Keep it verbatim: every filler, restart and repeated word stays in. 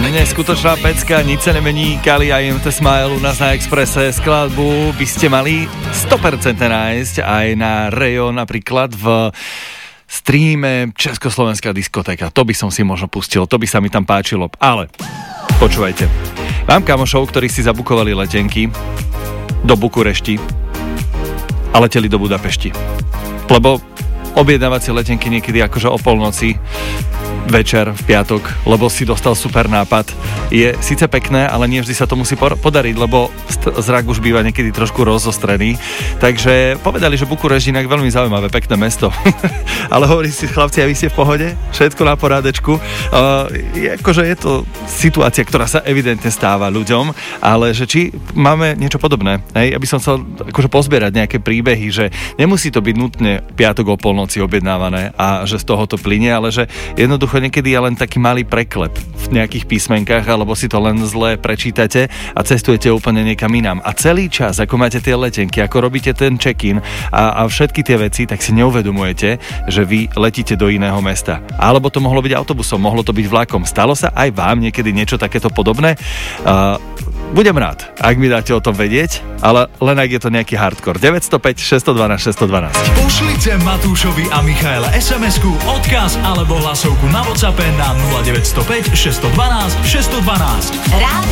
neskutočná pecka, nič sa nemení, Kali a em té Smile u nás na Expresse. Skladbu by ste mali sto percent nájsť aj na Rejo, napríklad v streame Československá diskotéka. To by som si možno pustil, to by sa mi tam páčilo. Ale počúvajte, mám kamošov, ktorí si zabukovali letenky do Bukurešti a leteli do Budapešti. Lebo objednávacie letenky niekedy akože o polnoci večer, v piatok, lebo si dostal super nápad. Je síce pekné, ale nie vždy sa to musí podariť, lebo zrak už býva niekedy trošku rozostrený. Takže povedali, že Bukurešť inak veľmi zaujímavé, pekné mesto. Ale hovorí si, chlapci, a vy ste v pohode? Všetko na porádečku. Uh, je, akože je to situácia, ktorá sa evidentne stáva ľuďom, ale že či máme niečo podobné. Hej? Ja by som chcel akože pozbierať nejaké príbehy, že nemusí to byť nutne piatok o polnoci objednávané a že z toho to plynie, ale že jednoducho niekedy je len taký malý preklep v nejakých písmenkách, alebo si to len zle prečítate a cestujete úplne niekam inám. A celý čas, ako máte tie letenky, ako robíte ten check-in a, a všetky tie veci, tak si neuvedomujete, že vy letíte do iného mesta. Alebo to mohlo byť autobusom, mohlo to byť vlakom. Stalo sa aj vám niekedy niečo takéto podobné? Uh, budem rád, ak mi dáte o tom vedieť, ale len ak je to nejaký hardcore. deväť nula päť, šesť jedna dva, šesť jedna dva. Pošlite Matúšovi a Michaele es em esku, odkaz alebo hlasovku na WhatsAppe na nula deväť nula päť, šesť jedna dva, šesť jedna dva.